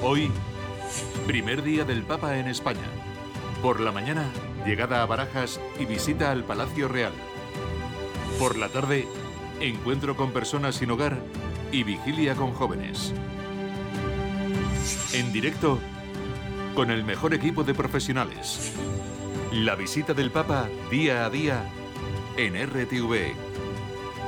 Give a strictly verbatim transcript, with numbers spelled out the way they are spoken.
Hoy, primer día del Papa en España. Por la mañana, llegada a Barajas y visita al Palacio Real. Por la tarde, encuentro con personas sin hogar y vigilia con jóvenes. En directo, con el mejor equipo de profesionales. La visita del Papa día a día en R T V E.